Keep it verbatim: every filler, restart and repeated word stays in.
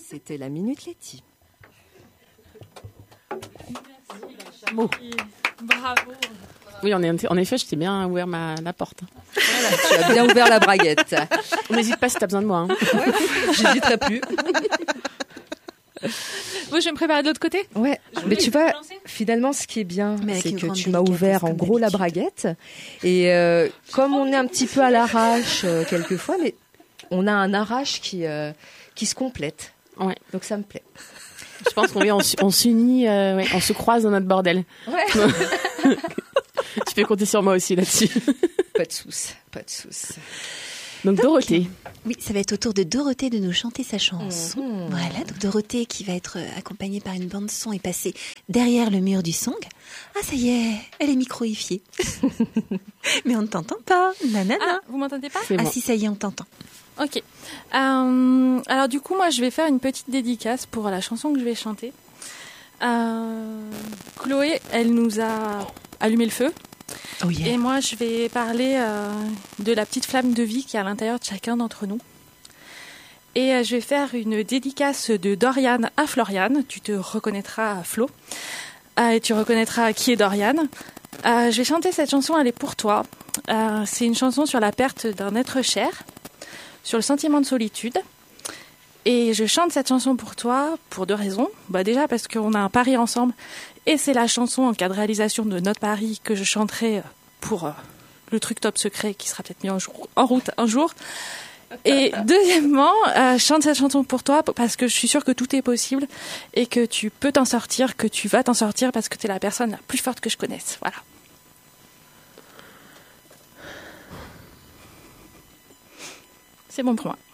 C'était la Minute Letty. Bon. Bravo. Oui, en, en effet, je t'ai bien ouvert ma, la porte. Voilà, tu as bien ouvert la braguette. On n'hésite pas si tu as besoin de moi. Hein. Ouais, j'hésiterai plus. Bon, je vais me préparer de l'autre côté. Ouais, mais tu vois, finalement, ce qui est bien, Mais c'est avec que une tu grande m'as ouvert en délicatesse, gros comme la d'habitude. braguette. Et euh, comme on est un petit peu à l'arrache euh, quelquefois, mais on a un arrache qui, euh, qui se complète. Ouais. Donc ça me plaît. Je pense qu'on on, s- on s'unit, euh, ouais, on se croise dans notre bordel. Ouais. Tu peux compter sur moi aussi là-dessus. Pas de soucis, pas de soucis. Donc Dorothée. Oui, ça va être au tour de Dorothée de nous chanter sa chanson. Mhm. Voilà, donc Dorothée qui va être euh, accompagnée par une bande son et passer derrière le mur du song. Ah, ça y est, elle est microifiée. Mais on ne t'entend pas, nanana. Ah, vous m'entendez pas? C'est Ah bon. si, ça y est, on t'entend. Ok. Euh, alors du coup, moi, je vais faire une petite dédicace pour la chanson que je vais chanter. Euh, Chloé, elle nous a allumé le feu. Oh yeah. Et moi, je vais parler euh, de la petite flamme de vie qui est à l'intérieur de chacun d'entre nous. Et euh, je vais faire une dédicace de Dorian à Floriane. Tu te reconnaîtras, Flo. Euh, et tu reconnaîtras qui est Dorian. Euh, je vais chanter cette chanson, elle est pour toi. Euh, c'est une chanson sur la perte d'un être cher, sur le sentiment de solitude. Et je chante cette chanson pour toi pour deux raisons. Bah déjà parce qu'on a un pari ensemble et c'est la chanson en cas de réalisation de notre pari que je chanterai pour euh, le truc top secret qui sera peut-être mis en, jour- en route un jour. Et deuxièmement, euh, je chante cette chanson pour toi parce que je suis sûre que tout est possible et que tu peux t'en sortir, que tu vas t'en sortir parce que tu es la personne la plus forte que je connaisse. Voilà. C'est bon pour moi.